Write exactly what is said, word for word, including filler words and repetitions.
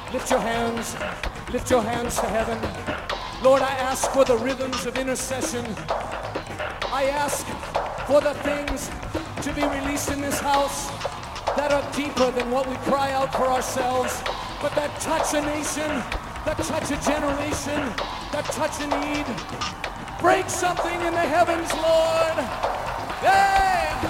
Lift your hands. Lift your hands to heaven. Lord, I ask for the rhythms of intercession. I ask for the things to be released in this house that are deeper than what we cry out for ourselves, but that touch a nation, that touch a generation, that touch a need. Break something in the heavens, Lord. Yeah!